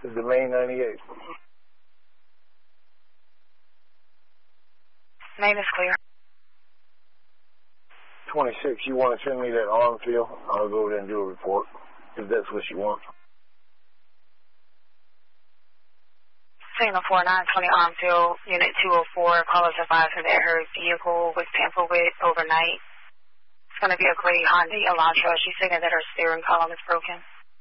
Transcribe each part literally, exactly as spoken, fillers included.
This is the main ninety-eight. Main is clear. twenty-six, you want to send me that arm feel? I'll go over there and do a report, if that's what you want. Signal four nine twenty Armfield, Unit two oh four, callers advised that her vehicle was tampered with overnight. It's going to be a gray Hyundai Elantra. She's saying that her steering column is broken.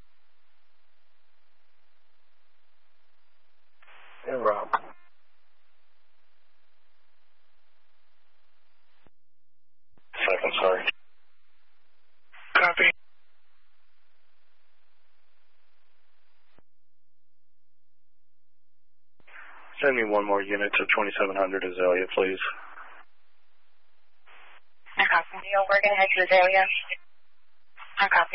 And Rob. Second, sorry. Copy. Send me one more unit to twenty-seven hundred Azalea, please. I copy. Yo, we're going to head to Azalea. I copy.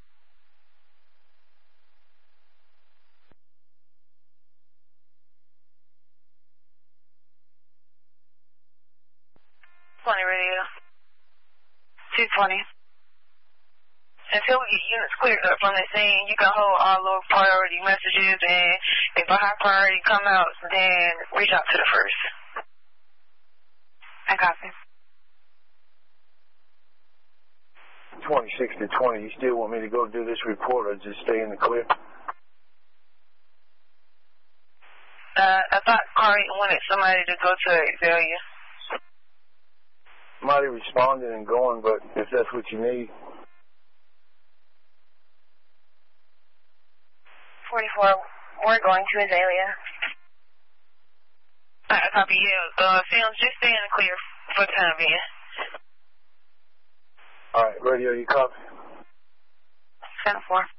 twenty radio. two twenty. Until we get units cleared up from the scene, you can hold all low priority messages, and if a high priority come out, then reach out to the first. I copy. twenty-six to twenty, you still want me to go do this report or just stay in the clear? Uh, I thought Corey wanted somebody to go to Azalea. Somebody responded and going, but if that's what you need. forty-four, we're going to Azalea. I copy you. Uh, Films, just stay in the clear for the time being. All right, radio, you copy? Center four.